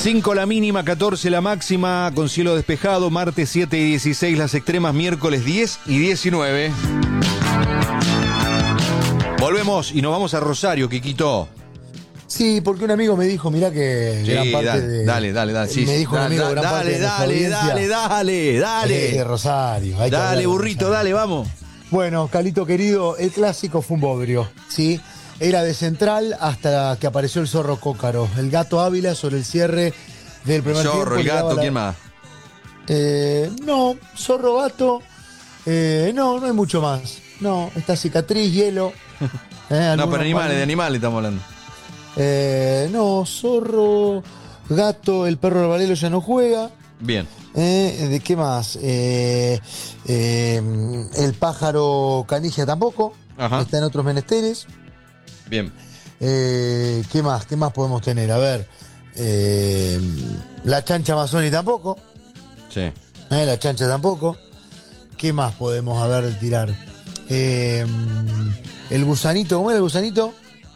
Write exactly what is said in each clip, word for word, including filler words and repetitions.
cinco la mínima, catorce la máxima, con cielo despejado, martes siete y dieciséis las extremas, miércoles diez y diecinueve. Volvemos y nos vamos a Rosario, Quiquito. Sí, porque un amigo me dijo, mirá que Sí, gran parte dale, de... dale, dale, dale. Sí, me sí, dijo dale, un amigo, gran dale, parte de nuestra dale, audiencia dale, dale, dale. es de Rosario. Hay que hablar Dale, de burrito, Rosario. dale, vamos. Bueno, Calito querido, el clásico fue un bodrio, ¿sí? Era de central hasta que apareció el zorro Cócaro, el gato Ávila sobre el cierre del primer tiempo. Zorro, el le daba gato, la- ¿quién más? Eh, no, zorro, gato, eh, no, no hay mucho más. No, esta cicatriz, hielo. eh, No, algunos pero animales, más. de animales estamos hablando. Eh, no, zorro, gato, el perro del Valero ya no juega. Bien. Eh, ¿De qué más? Eh, eh, el pájaro Canigia tampoco. Ajá. Está en otros menesteres. Bien. Eh, ¿Qué más? ¿Qué más podemos tener? A ver. eh, la chancha Mazzoni tampoco. Sí. eh, la chancha tampoco. ¿Qué más podemos, a ver, tirar? Eh, el gusanito, ¿cómo era el gusanito?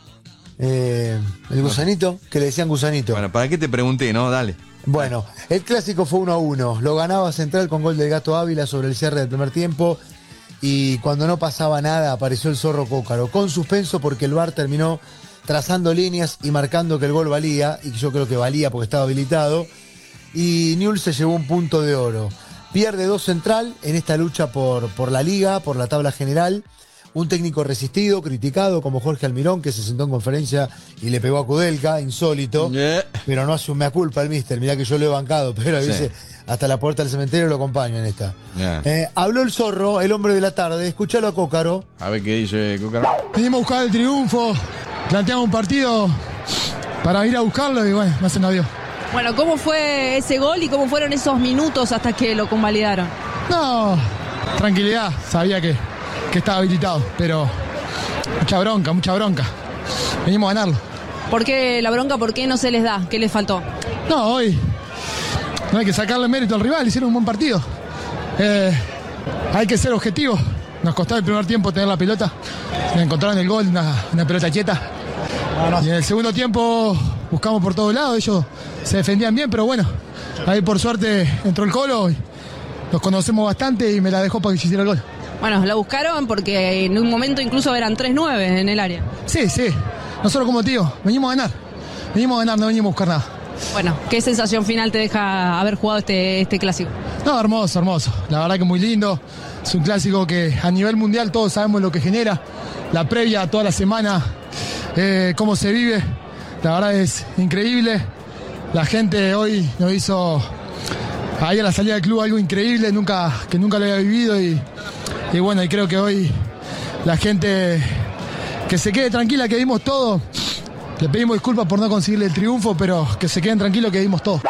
Eh, el gusanito, que le decían gusanito. Bueno, ¿para qué te pregunté, no? Dale. Bueno, el clásico fue uno a uno. Lo ganaba Central con gol del Gato Ávila sobre el cierre del primer tiempo. Y cuando no pasaba nada, apareció el zorro Cócaro. Con suspenso porque el V A R terminó trazando líneas y marcando que el gol valía. Y yo creo que valía porque estaba habilitado. Y Newell's se llevó un punto de oro. Pierde dos Central en esta lucha por, por la liga, por la tabla general. Un técnico resistido, criticado, como Jorge Almirón, que se sentó en conferencia y le pegó a Kudelka, insólito. Yeah. Pero no hace un mea culpa el mister, mirá que yo lo he bancado, pero Sí. dice, hasta la puerta del cementerio lo acompaño en esta. Yeah. Eh, habló el zorro, el hombre de la tarde, escuchalo a Cócaro. A ver qué dice Cócaro. Venimos a buscar el triunfo, planteamos un partido para ir a buscarlo y bueno, no se nos dio. Bueno, ¿cómo fue ese gol y cómo fueron esos minutos hasta que lo convalidaron? No, tranquilidad, sabía que, que estaba habilitado, pero mucha bronca, mucha bronca. Venimos a ganarlo. ¿Por qué la bronca? ¿Por qué no se les da? ¿Qué les faltó? No, hoy no hay que sacarle mérito al rival, hicieron un buen partido. Eh, hay que ser objetivos. Nos costó el primer tiempo tener la pelota. Encontraron el gol, una, una pelota quieta. Y en el segundo tiempo buscamos por todos lados, ellos se defendían bien, pero bueno, ahí por suerte entró el Colo, y nos conocemos bastante y me la dejó para que se hiciera el gol. Bueno, la buscaron porque en un momento incluso eran tres nueve en el área. Sí, sí, nosotros como te digo, venimos a ganar, venimos a ganar, no venimos a buscar nada. Bueno, ¿qué sensación final te deja haber jugado este, este clásico? No, hermoso, hermoso, la verdad que muy lindo, es un clásico que a nivel mundial todos sabemos lo que genera, la previa toda la semana, eh, cómo se vive, la verdad es increíble, la gente hoy nos hizo ahí a la salida del club algo increíble, nunca, que nunca lo había vivido y, y bueno, y creo que hoy la gente que se quede tranquila, que dimos todo, le pedimos disculpas por no conseguirle el triunfo, pero que se queden tranquilos que dimos todo.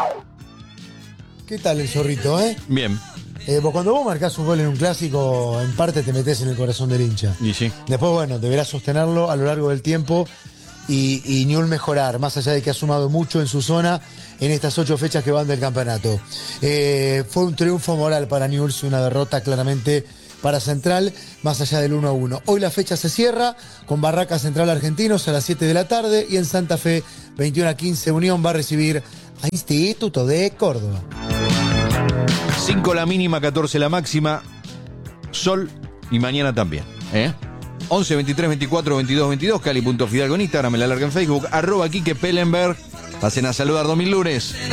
¿Qué tal el zorrito, eh? Bien. Eh, vos cuando vos marcás un gol en un clásico, en parte te metés en el corazón del hincha. Y sí. Después, bueno, deberás sostenerlo a lo largo del tiempo y, y Newell's mejorar, más allá de que ha sumado mucho en su zona en estas ocho fechas que van del campeonato. Eh, fue un triunfo moral para Newell's y una derrota claramente para Central, más allá del uno a uno. Hoy la fecha se cierra con Barraca Central Argentinos a las siete de la tarde y en Santa Fe, veintiuno a quince, Unión va a recibir a Instituto de Córdoba. cinco la mínima, catorce la máxima. Sol y mañana también. ¿eh? once, veintitrés, veinticuatro, veintidós, veintidós. Cali punto Fidalgo en Instagram, me la larga en Facebook. Arroba Quique Pellenberg. Pasen a saludar dos mil lunes.